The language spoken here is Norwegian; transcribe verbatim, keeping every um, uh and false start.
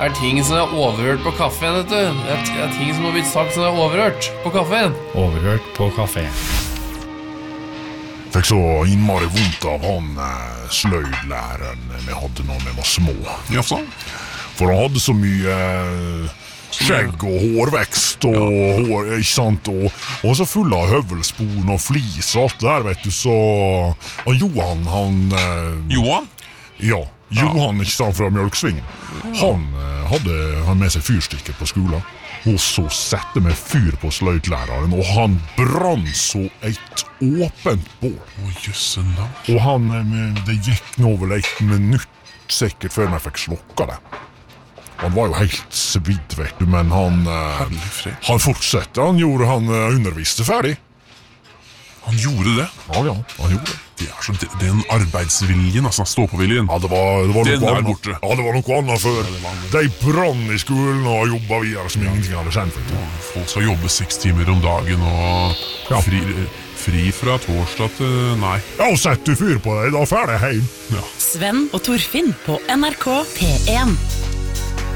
Det er ting som er overhørt på kaffen, vet du. Det er, det er ting som har blitt sagt som er overhørt på kaffen. Overhørt på kafé. Fikk så innmari vondt av han eh, sløydlæreren vi hadde når vi var små. Jaså? For han hadde så mye eh, skjegg og hårvekst og ja. hår, ikke sant? Og, og så full av høvelspon og flis og alt det der, vet du, så... Og Johan, han... Eh, Johan? Ja, Johan, ikke sant, fra Mjølksvingen. Han eh, hadde han med seg fyrstikker på skolen. Og så sette med fyr på sløydlæreren, og han brann så et åpent bål. Å, jøssen da. Og han, det gikk nå vel et minutt sikkert før vi fikk slokka det. Han var jo helt svidd, vet du, men han, han fortsatte, han gjorde, han underviste ferdig. Han gjorde det? Ja, ja, han gjorde det. Det er så, den arbeidsviljen, altså stå-på-viljen. Ja, det var, det var den noe er annet. borte. Ja, det var noe annet før. Ja, de brann i skolen og jobbet videre som ja. ingenting hadde kjent for. Ja, folk skal jobbe seks timer om dagen og ja. fri, fri fra torsdag til nei. Ja, og sett du fyr på deg, da ferdig hjem. Ja. Sven og Torfinn på N R K P en.